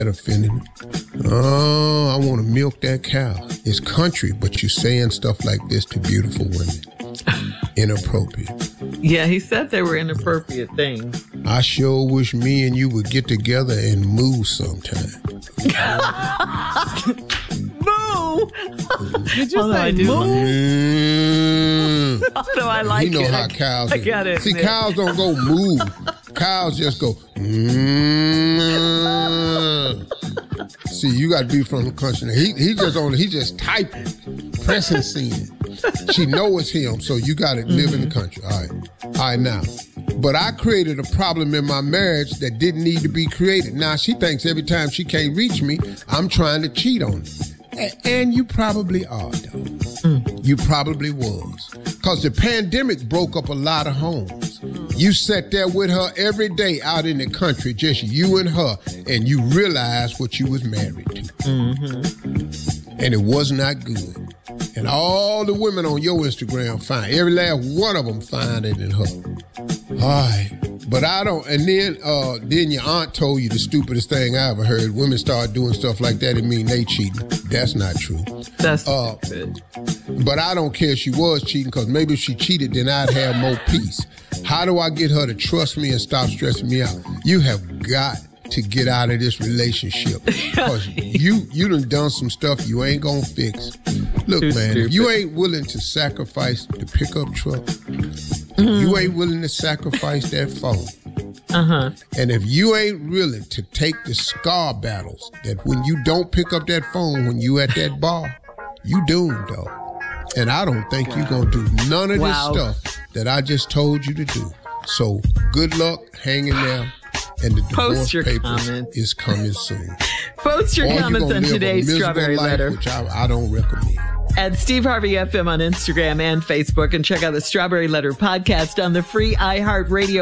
That offended me. Oh, I want to milk that cow. It's country, but you saying stuff like this to beautiful women. Inappropriate. Yeah, he said they were inappropriate things. I sure wish me and you would get together and move sometime. Moo! Did you say moo? Although I like it. You know how cows I got it. See, cows don't go moo. Cows just go See, you got to be from the country. He just typing, pressing send. She know it's him, so you got to live in the country. All right, now. But I created a problem in my marriage that didn't need to be created. Now, she thinks every time she can't reach me, I'm trying to cheat on her. And you probably are, though. You probably was. Because the pandemic broke up a lot of homes. You sat there with her every day out in the country, just you and her, and you realized what you was married to. And it was not good. And all the women on your Instagram find, every last one of them find it in her. All right. But I don't, and then your aunt told you the stupidest thing I ever heard. Women start doing stuff like that, it mean they cheating. That's not true. That's stupid. But I don't care if she was cheating, because maybe if she cheated, then I'd have more peace. How do I get her to trust me and stop stressing me out? You have got to get out of this relationship, because you done some stuff you ain't gonna fix. Look, man, if you ain't willing to sacrifice the pickup truck, you ain't willing to sacrifice that phone, and if you ain't willing to take the scar battles that when you don't pick up that phone when you at that bar, you doomed, dog. And I don't think you're gonna do none of this stuff that I just told you to do. So good luck hanging there. And the divorce papers is coming soon. Post your comments on today's Strawberry Letter, which I don't recommend. At Steve Harvey FM on Instagram and Facebook, and check out the Strawberry Letter podcast on the free iHeartRadio